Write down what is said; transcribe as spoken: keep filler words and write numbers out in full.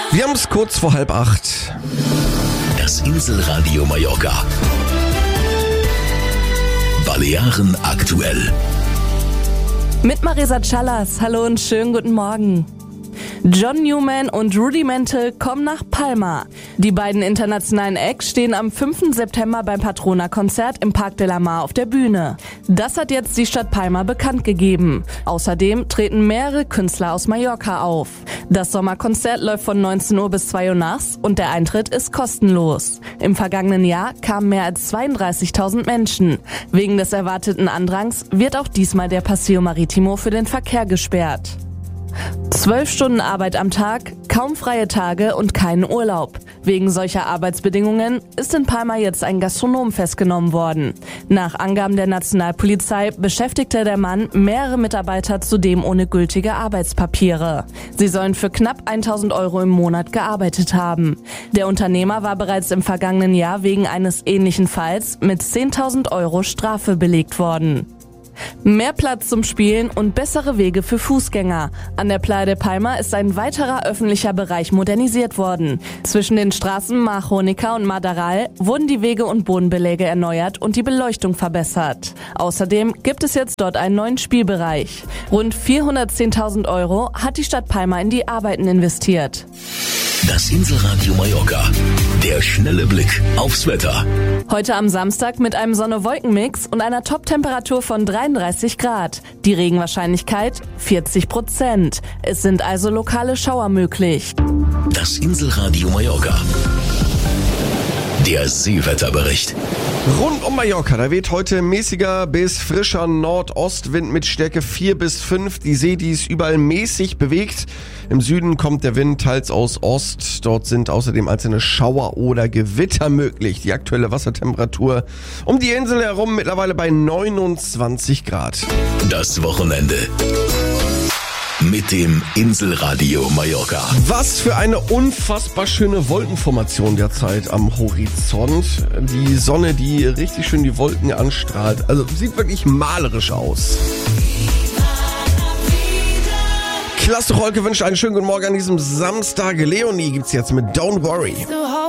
Wir haben es kurz vor halb acht. Das Inselradio Mallorca. Balearen aktuell. Mit Marisa Callas. Hallo und schönen guten Morgen. John Newman und Rudimental kommen nach Palma. Die beiden internationalen Acts stehen am fünften September beim Patrona-Konzert im Parc de la Mar auf der Bühne. Das hat jetzt die Stadt Palma bekannt gegeben. Außerdem treten mehrere Künstler aus Mallorca auf. Das Sommerkonzert läuft von neunzehn Uhr bis zwei Uhr nachts und der Eintritt ist kostenlos. Im vergangenen Jahr kamen mehr als zweiunddreißigtausend Menschen. Wegen des erwarteten Andrangs wird auch diesmal der Paseo Maritimo für den Verkehr gesperrt. Zwölf Stunden Arbeit am Tag, kaum freie Tage und keinen Urlaub. Wegen solcher Arbeitsbedingungen ist in Palma jetzt ein Gastronom festgenommen worden. Nach Angaben der Nationalpolizei beschäftigte der Mann mehrere Mitarbeiter zudem ohne gültige Arbeitspapiere. Sie sollen für knapp eintausend Euro im Monat gearbeitet haben. Der Unternehmer war bereits im vergangenen Jahr wegen eines ähnlichen Falls mit zehntausend Euro Strafe belegt worden. Mehr Platz zum Spielen und bessere Wege für Fußgänger. An der Playa de Palma ist ein weiterer öffentlicher Bereich modernisiert worden. Zwischen den Straßen Mar Jónica und Madaral wurden die Wege und Bodenbeläge erneuert und die Beleuchtung verbessert. Außerdem gibt es jetzt dort einen neuen Spielbereich. Rund vierhundertzehntausend Euro hat die Stadt Palma in die Arbeiten investiert. Das Inselradio Mallorca. Der schnelle Blick aufs Wetter. Heute am Samstag mit einem Sonne-Wolken-Mix und einer Top-Temperatur von dreiunddreißig Grad. Die Regenwahrscheinlichkeit vierzig Prozent. Es sind also lokale Schauer möglich. Das Inselradio Mallorca. Der Seewetterbericht. Rund um Mallorca, da weht heute mäßiger bis frischer Nordostwind mit Stärke vier bis fünf. Die See, die ist überall mäßig bewegt. Im Süden kommt der Wind teils aus Ost. Dort sind außerdem einzelne Schauer oder Gewitter möglich. Die aktuelle Wassertemperatur um die Insel herum mittlerweile bei neunundzwanzig Grad. Das Wochenende. Mit dem Inselradio Mallorca. Was für eine unfassbar schöne Wolkenformation derzeit am Horizont. Die Sonne, die richtig schön die Wolken anstrahlt. Also sieht wirklich malerisch aus. Klasse Rolke wünscht einen schönen guten Morgen an diesem Samstag. Leonie gibt's jetzt mit Don't Worry.